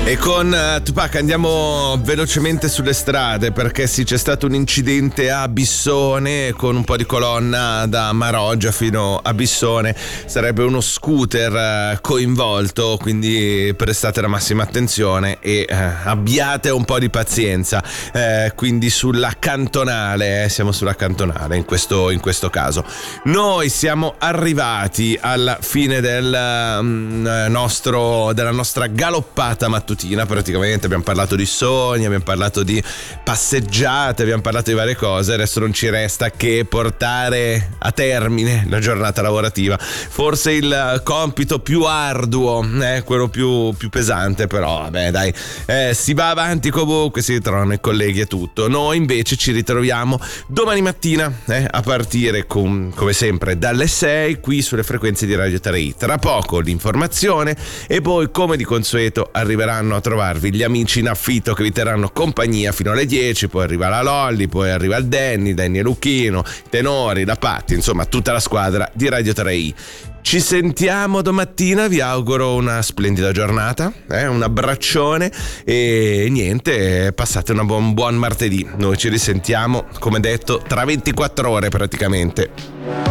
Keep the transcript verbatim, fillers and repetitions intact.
E con uh, Tupac andiamo velocemente sulle strade, perché sì, c'è stato un incidente a Bissone con un po' di colonna da Maroggia fino a Bissone. Sarebbe uno scooter uh, coinvolto, quindi prestate la massima attenzione e uh, abbiate un po' di pazienza. Uh, quindi sulla cantonale, eh, siamo sulla cantonale in questo, in questo caso. Noi siamo arrivati alla fine del um, nostro, della nostra galoppata mattutina. Praticamente abbiamo parlato di sogni, abbiamo parlato di passeggiate, abbiamo parlato di varie cose. Adesso non ci resta che portare a termine la giornata lavorativa, forse il compito più arduo, eh, quello più, più pesante, però vabbè dai, eh, si va avanti comunque, si ritrovano i colleghi e tutto. Noi invece ci ritroviamo domani mattina, eh, a partire con, come sempre dalle sei qui sulle frequenze di Radio tre i. Tra poco l'informazione e poi, come di consueto, arriveranno a trovarvi gli amici in affitto che vi terranno compagnia fino alle dieci. Poi arriva la Lolli, poi arriva il Danny, Danny e Lucchino, i Tenori, la Patti, insomma tutta la squadra di Radio tre i. Ci sentiamo domattina, vi auguro una splendida giornata, eh, un abbraccione e niente, passate una buon, buon martedì. Noi ci risentiamo, come detto, tra ventiquattro ore praticamente.